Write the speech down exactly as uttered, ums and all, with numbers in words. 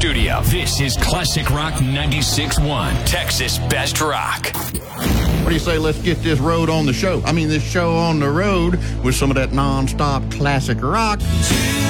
studio. This is Classic Rock ninety-six point one, Texas Best Rock. What do you say, let's get this road on the show? I mean, this show on the road with some of that non-stop classic rock.